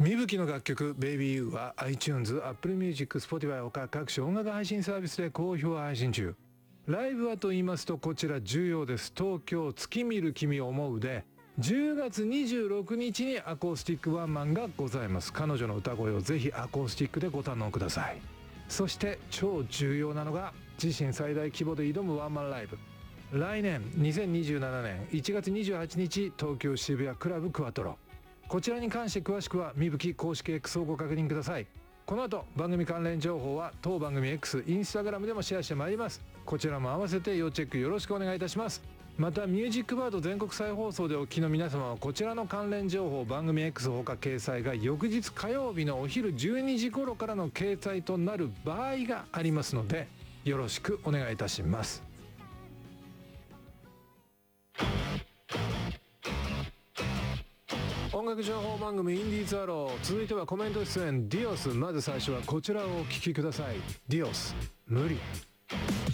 みぶきの楽曲 Baby You は iTunes、Apple Music、Spotify 他各種音楽配信サービスで好評配信中。ライブはと言いますとこちら重要です。東京月見る君思うで10月26日にアコースティックワンマンがございます。彼女の歌声をぜひアコースティックでご堪能ください。そして超重要なのが自身最大規模で挑むワンマンライブ。来年2027年1月28日東京渋谷クラブクワトロ。こちらに関して詳しくはみぶき公式 X をご確認ください。この後番組関連情報は当番組 X、インスタグラムでもシェアしてまいります。こちらも合わせて要チェックよろしくお願いいたします。またミュージックバード全国再放送でお聞きの皆様はこちらの関連情報番組 X ほか掲載が翌日火曜日のお昼12時頃からの掲載となる場合がありますのでよろしくお願いいたします。音楽情報番組インディーズアロー、続いてはコメント出演ディオス。まず最初はこちらをお聴きください。ディオス無理。